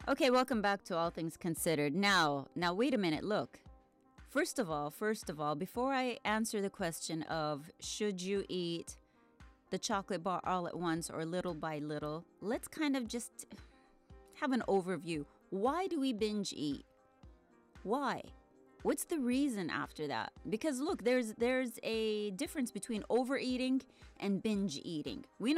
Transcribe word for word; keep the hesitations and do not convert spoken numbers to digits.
Okay, welcome back to All Things Considered. Now, now wait a minute. Look. First of all, first of all, before I answer the question of should you eat the chocolate bar all at once or little by little, let's kind of just have an overview. Why do we binge eat? Why? What's the reason after that? Because look, there's there's a difference between overeating and binge eating. We